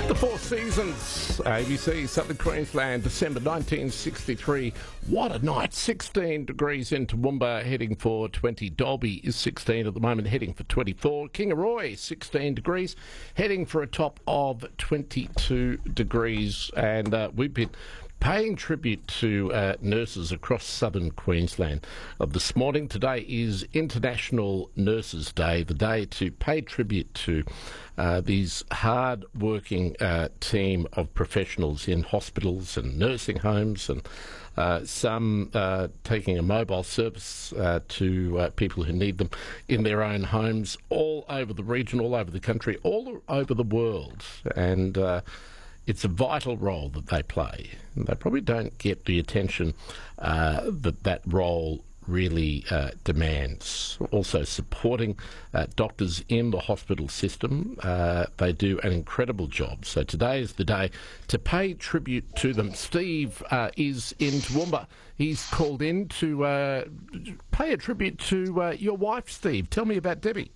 The Four Seasons, ABC, Southern Queensland, December 1963. What a night. 16 degrees in Toowoomba, heading for 20. Dalby is 16 at the moment, heading for 24. Kingaroy, 16 degrees, heading for a top of 22 degrees. And we've been paying tribute to nurses across southern Queensland this morning. Today is International Nurses Day, the day to pay tribute to these hard-working team of professionals in hospitals and nursing homes, and some taking a mobile service to people who need them in their own homes all over the region, all over the country, all over the world. And it's a vital role that they play. And they probably don't get the attention that role really demands. Also supporting doctors in the hospital system. They do an incredible job. So today is the day to pay tribute to them. Steve is in Toowoomba. He's called in to pay a tribute to your wife, Steve. Tell me about Debbie.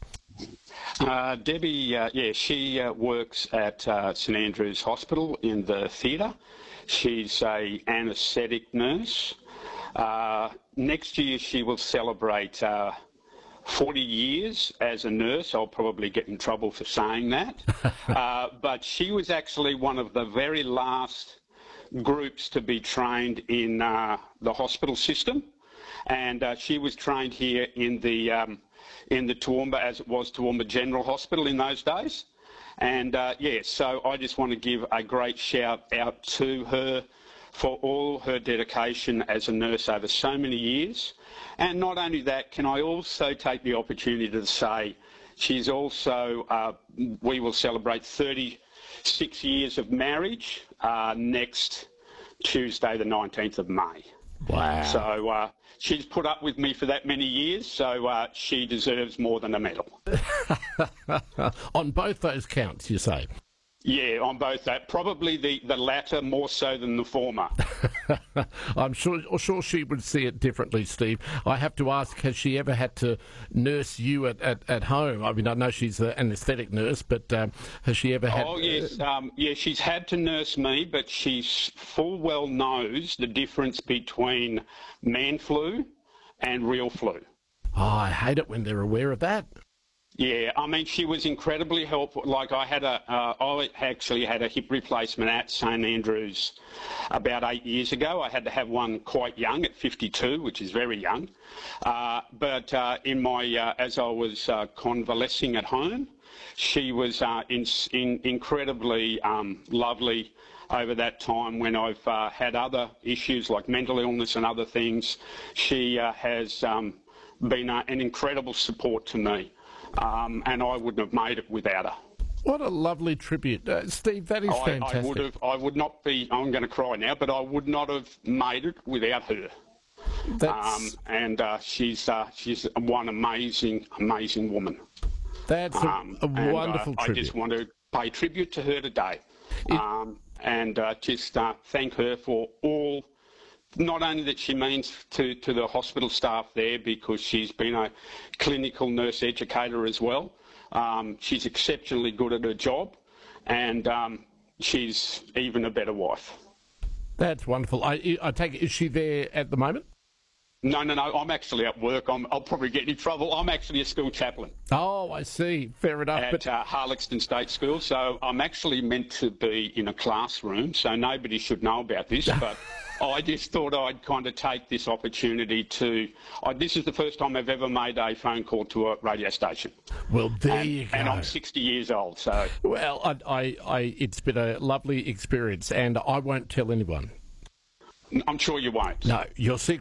Debbie, she works at St Andrew's Hospital in the theatre. She's a anaesthetic nurse. Next year she will celebrate 40 years as a nurse. I'll probably get in trouble for saying that. But she was actually one of the very last groups to be trained in the hospital system. And she was trained here in the Toowoomba, as it was Toowoomba General Hospital in those days. And so I just want to give a great shout out to her for all her dedication as a nurse over so many years. And not only that, can I also take the opportunity to say she's also, we will celebrate 36 years of marriage next Tuesday, the 19th of May. Wow. So she's put up with me for that many years, so she deserves more than a medal. On both those counts, you say? Yeah, on both that. Probably the latter more so than the former. I'm sure she would see it differently, Steve. I have to ask, has she ever had to nurse you at home? I mean, I know she's an anaesthetic nurse, but has she ever had... Oh, yes. She's had to nurse me, but she full well knows the difference between man flu and real flu. Oh, I hate it when they're aware of that. Yeah, I mean, she was incredibly helpful. Like, I actually had a hip replacement at St Andrews about 8 years ago. I had to have one quite young at 52, which is very young. But in my as I was convalescing at home, she was incredibly lovely over that time when I've had other issues like mental illness and other things. She has been an incredible support to me. And I wouldn't have made it without her. What a lovely tribute. Steve, that is fantastic. I would not be, I'm going to cry now, but I would not have made it without her. She's one amazing woman. That's a wonderful tribute. I just want to pay tribute to her today. Just thank her for all, not only that she means to the hospital staff there, because she's been a clinical nurse educator as well. She's exceptionally good at her job, and she's even a better wife. That's wonderful. I take it, is she there at the moment? No, I'm actually at work. I'll probably get in trouble. I'm actually a school chaplain. Oh, I see. Fair enough. At Harlexton State School. So I'm actually meant to be in a classroom, so nobody should know about this, but I just thought I'd kind of take this opportunity to... this is the first time I've ever made a phone call to a radio station. Well, there you go. And I'm 60 years old, so... Well, it's been a lovely experience, and I won't tell anyone. I'm sure you won't. No, your secret